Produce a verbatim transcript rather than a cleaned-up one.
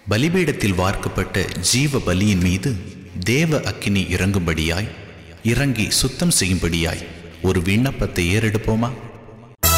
பலிபீடத்தில் வார்க்கப்பட்ட ஜீவ பலியின் மீது தேவ அக்கினி இறங்கும்படியாய் இறங்கி சுத்தம் செய்யும்படியாய் ஒரு விண்ணப்பத்தை ஏறெடுப்போமா?